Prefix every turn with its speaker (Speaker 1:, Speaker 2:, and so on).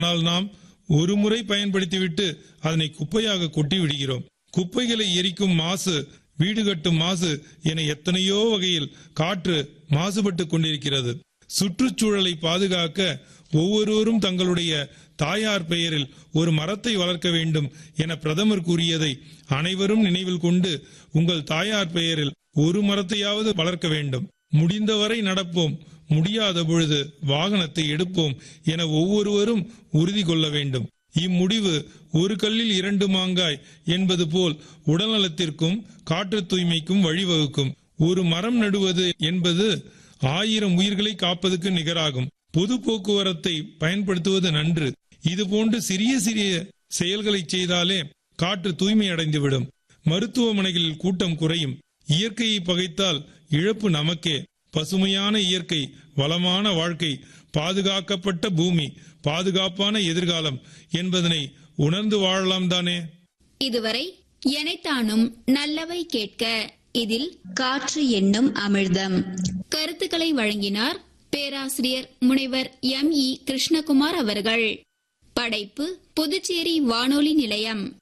Speaker 1: ஆனால் நாம் ஒரு முறை பயன்படுத்திவிட்டு அதனை குப்பையாக கொட்டி விடுகிறோம். குப்பைகளை எரிக்கும் மாசு, வீடு கட்டும் மாசு என எத்தனையோ வகையில் காற்று மாசுபட்டு கொண்டிருக்கிறது. சுற்றுச்சூழலை பாதுகாக்க ஒவ்வொருவரும் தங்களுடைய தாயார் பெயரில் ஒரு மரத்தை வளர்க்க வேண்டும் என பிரதமர் கூறியதை அனைவரும் நினைவில் கொண்டு உங்கள் தாயார் பெயரில் ஒரு மரத்தையாவது வளர்க்க வேண்டும். முடிந்தவரை நடப்போம், முடியாத பொழுது வாகனத்தை எடுப்போம் என ஒவ்வொருவரும் உறுதி கொள்ள வேண்டும். இம்முடிவு ஒரு கல்லில் 2 மாங்காய் என்பது போல் உடல்நலத்திற்கும் காற்று தூய்மைக்கும் வழிவகுக்கும். ஒரு மரம் நடுவது என்பது 1000 உயிர்களை காப்பதற்கு நிகராகும். பொது போக்குவரத்தை பயன்படுத்துவது நன்று. இதுபோன்று சிறிய சிறிய செயல்களை செய்தாலே காற்று தூய்மை அடைந்துவிடும். மருத்துவமனைகளில் கூட்டம் குறையும். இயற்கையை பகைத்தால் இழப்பு நமக்கே. பசுமையான இயற்கை, வளமான வாழ்க்கை, பாதுகாக்கப்பட்ட பூமி, பாதுகாப்பான எதிர்காலம் என்பதனை உணர்ந்து வாழலாம் தானே.
Speaker 2: இதுவரை எனைத்தானும் நல்லவை கேட்க இதில்
Speaker 3: காற்று என்னும் அமிர்தம்
Speaker 2: கருத்துக்களை வழங்கினார் பேராசிரியர் முனைவர் ME கிருஷ்ணகுமார் அவர்கள். படைப்பு புதுச்சேரி வானொலி நிலையம்.